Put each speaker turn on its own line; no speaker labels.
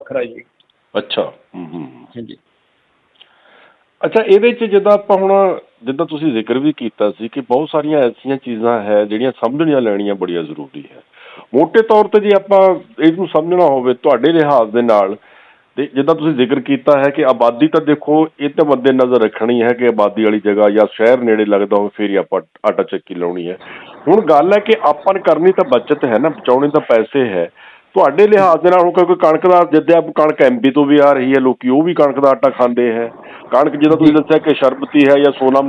ਵੱਖਰਾ ਜੀ।
ਅੱਛਾ।
ਹਾਂਜੀ।
ਅੱਛਾ, ਇਹਦੇ 'ਚ ਜਿੱਦਾਂ ਆਪਾਂ ਹੁਣ ਜਿੱਦਾਂ ਤੁਸੀਂ ਜ਼ਿਕਰ ਵੀ ਕੀਤਾ ਸੀ ਕਿ ਬਹੁਤ ਸਾਰੀਆਂ ਐਸੀਆਂ ਚੀਜ਼ਾਂ ਹੈ ਜਿਹੜੀਆਂ ਸਮਝਣੀਆਂ ਲੈਣੀਆਂ ਬੜੀਆਂ ਜ਼ਰੂਰੀ ਹੈ। ਮੋਟੇ ਤੌਰ 'ਤੇ ਜੇ ਆਪਾਂ ਇਹਨੂੰ ਸਮਝਣਾ ਹੋਵੇ ਤੁਹਾਡੇ ਲਿਹਾਜ਼ ਦੇ ਨਾਲ, ਅਤੇ ਜਿੱਦਾਂ ਤੁਸੀਂ ਜ਼ਿਕਰ ਕੀਤਾ ਹੈ ਕਿ ਆਬਾਦੀ ਤਾਂ ਦੇਖੋ ਇਹ ਤਾਂ ਮੱਦੇ ਨਜ਼ਰ ਰੱਖਣੀ ਹੈ ਕਿ ਆਬਾਦੀ ਵਾਲੀ ਜਗ੍ਹਾ ਜਾਂ ਸ਼ਹਿਰ ਨੇੜੇ ਲੱਗਦਾ ਹੋਵੇ ਫਿਰ ਹੀ ਆਪਾਂ ਆਟਾ ਚੱਕੀ ਲਾਉਣੀ ਹੈ। ਹੁਣ ਗੱਲ ਹੈ ਕਿ ਆਪਾਂ ਨੇ ਕਰਨੀ ਤਾਂ ਬੱਚਤ ਹੈ ਨਾ, ਬਚਾਉਣੇ ਤਾਂ ਪੈਸੇ ਹੈ। ਤੁਹਾਡੇ ਲਿਹਾਜ਼ ਦੇ ਨਾਲ ਹੁਣ ਕੋਈ ਕਣਕ ਦਾ ਜਿੱਦਾਂ ਕਣਕ MP ਤੋਂ ਵੀ ਆ ਰਹੀ ਹੈ, ਲੋਕ ਉਹ ਵੀ ਕਣਕ ਦਾ ਆਟਾ ਖਾਂਦੇ ਹੈ। ਕਣਕ ਜਿੱਦਾਂ ਤੁਸੀਂ
ਜੀ।
ਦੱਸਿਆ ਕਿ ਸ਼ਰਬਤੀ ਹੈ ਜਾਂ ਸੋਨਾ